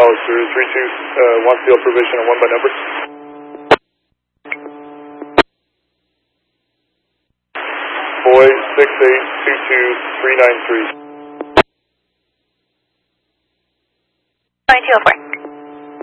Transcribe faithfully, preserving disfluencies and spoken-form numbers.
follow through. three two uh, wants field provision and one by number. Boy six eight two two three nine three. nine two oh four.